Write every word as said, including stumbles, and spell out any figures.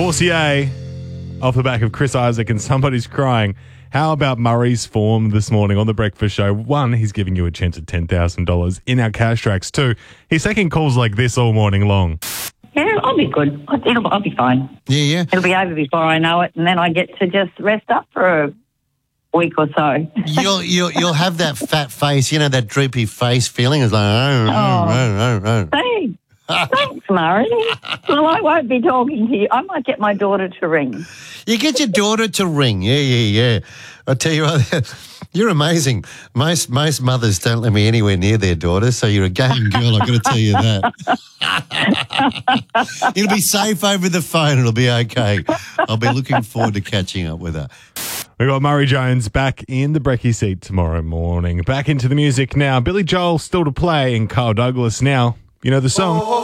four C A off the back of Chris Isaac and Somebody's Crying. How about Murray's form this morning on The Breakfast Show? One, he's giving you a chance at ten thousand dollars in our cash tracks. Two, he's taking calls like this all morning long. Yeah, I'll be good. It'll, I'll be fine. Yeah, yeah. It'll be over before I know it, and then I get to just rest up for a week or so. You'll, you'll, you'll have that fat face, you know, that droopy face feeling. It's like, oh, oh, oh, oh, oh. Thanks. Thanks, Murray. Well, I won't be talking to you. I might get my daughter to ring. You get your daughter to ring. Yeah, yeah, yeah. I tell you what, you're amazing. Most most mothers don't let me anywhere near their daughters, so you're a game girl, I've got to tell you that. It'll be safe over the phone. It'll be okay. I'll be looking forward to catching up with her. We've got Murray Jones back in the brekkie seat tomorrow morning. Back into the music now. Billy Joel still to play and Carl Douglas now. You know the song.